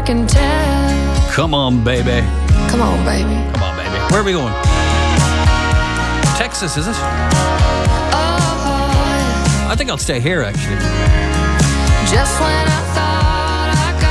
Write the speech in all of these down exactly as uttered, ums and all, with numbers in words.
can tell. Come on, baby. Come on, baby. Come on, baby. Where are we going? Texas, is it? Oh, I think I'll stay here, actually. just when I thought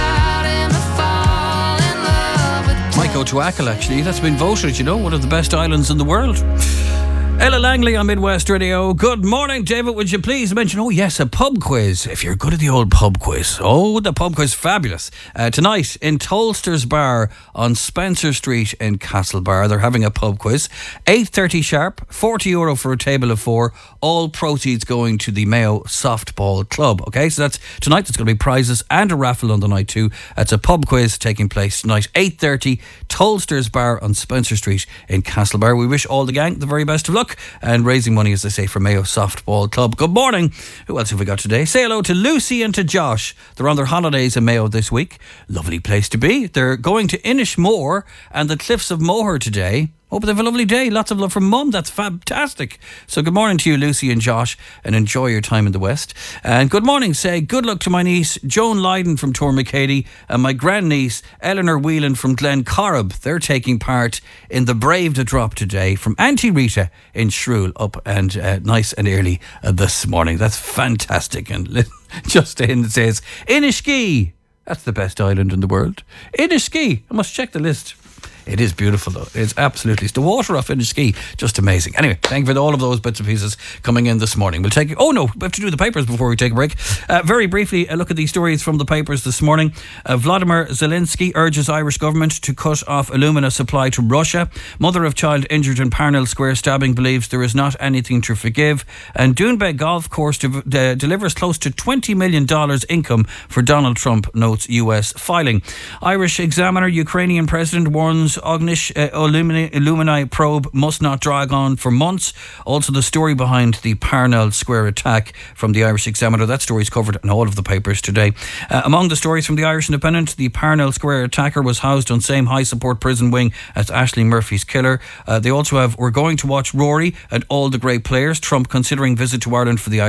I got him to fall in love with. Might go to Achill, actually. That's been voted, you know, one of the best islands in the world. Ella Langley on Midwest Radio. Good morning, David. Would you please mention, oh yes, a pub quiz, if you're good at the old pub quiz. Oh, the pub quiz, fabulous. Uh, tonight in Tolster's Bar on Spencer Street in Castlebar, they're having a pub quiz. eight thirty sharp, forty euro for a table of four. All proceeds going to the Mayo Softball Club. Okay, so that's tonight. There's going to be prizes and a raffle on the night too. It's a pub quiz taking place tonight, eight thirty, Tolster's Bar on Spencer Street in Castlebar. We wish all the gang the very best of luck and raising money, as they say, for Mayo Softball Club. Good morning. Who else have we got today? Say hello to Lucy and to Josh. They're on their holidays in Mayo this week. Lovely place to be. They're going to Inishmore and the Cliffs of Moher today. Hope they have a lovely day. Lots of love from Mum. That's fantastic. So good morning to you, Lucy and Josh, and enjoy your time in the West. And good morning, say good luck to my niece, Joan Lydon from Tormacady, and my grandniece, Eleanor Whelan from Glen Corrib. They're taking part in the Brave to Drop today from Auntie Rita in Shrule, up and uh, nice and early uh, this morning. That's fantastic. And just in says, Inishkea. That's the best island in the world. Inishkea. I must check the list. It is beautiful, though. It's absolutely... It's the water off Inishkea. Just amazing. Anyway, thank you for all of those bits and pieces coming in this morning. We'll take... Oh, no. We have to do the papers before we take a break. Uh, very briefly, a look at these stories from the papers this morning. Uh, Vladimir Zelensky urges Irish government to cut off alumina supply to Russia. Mother of child injured in Parnell Square stabbing believes there is not anything to forgive. And Doonbeg Golf Course de- de- delivers close to twenty million dollars income for Donald Trump, notes U S filing. Irish Examiner, Ukrainian President warns Ognish uh, Illumini, Illumini probe must not drag on for months. Also the story behind the Parnell Square attack from the Irish Examiner. That story is covered in all of the papers today. Uh, among the stories from the Irish Independent, the Parnell Square attacker was housed on same high support prison wing as Ashling Murphy's killer. Uh, they also have, we're going to watch Rory and all the great players. Trump considering visit to Ireland for the